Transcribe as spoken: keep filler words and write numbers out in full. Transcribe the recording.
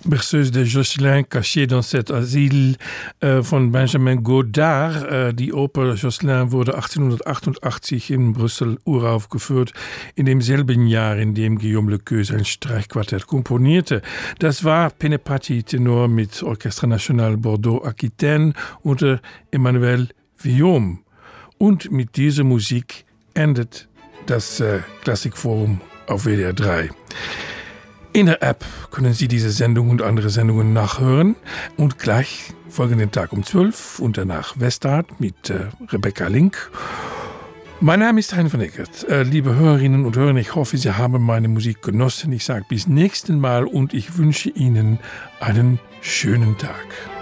Berceuse de Jocelyn, Caché dans cet Asyl äh, von Benjamin Godard. Äh, die Oper Jocelyn wurde achtzehnhundertachtundachtzig in Brüssel uraufgeführt, in demselben Jahr, in dem Guillaume Lequeux sein Streichquartett komponierte. Das war Penepati Tenor mit Orchestre National Bordeaux-Aquitaine unter Emmanuel Villaume. Und mit dieser Musik endet das äh, Klassikforum auf W D R drei. In der App können Sie diese Sendung und andere Sendungen nachhören und gleich folgenden Tag um zwölf und danach Westart mit äh, Rebecca Link. Mein Name ist Hein van Eckert. Äh, liebe Hörerinnen und Hörer, ich hoffe, Sie haben meine Musik genossen. Ich sage bis nächsten Mal und ich wünsche Ihnen einen schönen Tag.